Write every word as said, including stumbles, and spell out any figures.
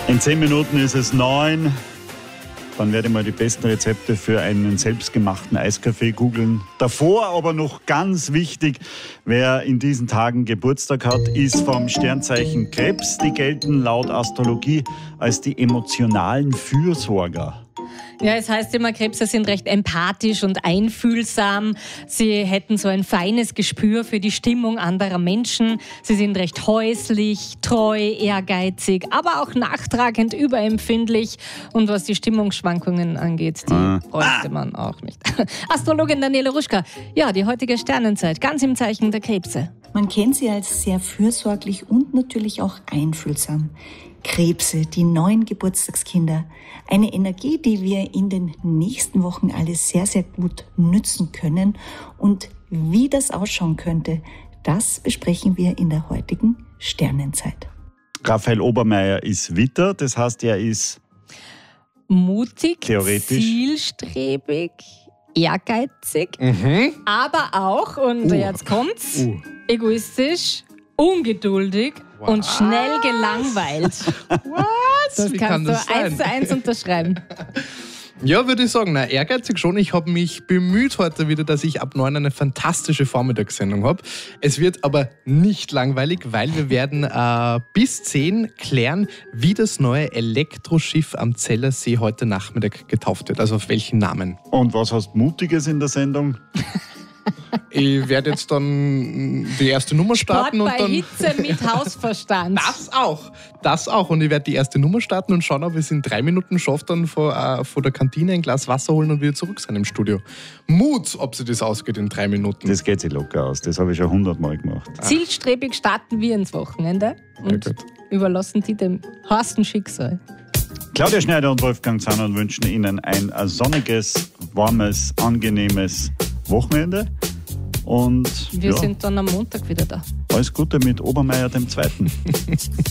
In zehn Minuten ist es neun. Dann werde ich mal die besten Rezepte für einen selbstgemachten Eiskaffee googeln. Davor aber noch ganz wichtig, wer in diesen Tagen Geburtstag hat, ist vom Sternzeichen Krebs. Die gelten laut Astrologie als die emotionalen Fürsorger. Ja, es heißt immer, Krebse sind recht empathisch und einfühlsam. Sie hätten so ein feines Gespür für die Stimmung anderer Menschen. Sie sind recht häuslich, treu, ehrgeizig, aber auch nachtragend, überempfindlich. Und was die Stimmungsschwankungen angeht, die ah. bräuchte man auch nicht. Astrologin Daniela Ruschka, ja, die heutige Sternenzeit, ganz im Zeichen der Krebse. Man kennt sie als sehr fürsorglich und natürlich auch einfühlsam. Krebse, die neuen Geburtstagskinder. Eine Energie, die wir in den nächsten Wochen alle sehr, sehr gut nützen können. Und wie das ausschauen könnte, das besprechen wir in der heutigen Sternenzeit. Raphael Obermeier ist Widder, das heißt, er ist mutig, theoretisch zielstrebig, ehrgeizig, Mhm. aber auch, und Uh. jetzt kommt's, Uh. egoistisch, ungeduldig Wow. und schnell gelangweilt. Das Wie kannst kann du das sein? eins zu eins unterschreiben. Ja, würde ich sagen, na, ehrgeizig schon. Ich habe mich bemüht heute wieder, dass ich ab neun eine fantastische Vormittagssendung habe. Es wird aber nicht langweilig, weil wir werden äh, bis zehn klären, wie das neue Elektroschiff am Zellersee heute Nachmittag getauft wird. Also auf welchen Namen. Und was hast Mutiges in der Sendung? Ich werde jetzt dann die erste Nummer Sport starten und bei dann... Hitze mit Hausverstand. Das auch, das auch. Und ich werde die erste Nummer starten und schauen, ob ich es in drei Minuten schaffe, dann vor, äh, vor der Kantine ein Glas Wasser holen und wieder zurück sein im Studio. Mut, ob sie das ausgeht in drei Minuten. Das geht sich locker aus. Das habe ich schon hundertmal gemacht. Zielstrebig starten wir ins Wochenende und Ja, gut. überlassen die dem harsten Schicksal. Claudia Schneider und Wolfgang Zahner wünschen Ihnen ein sonniges, warmes, angenehmes Wochenende. Und Wir ja, sind dann am Montag wieder da. alles Gute mit Obermeier dem Zweiten.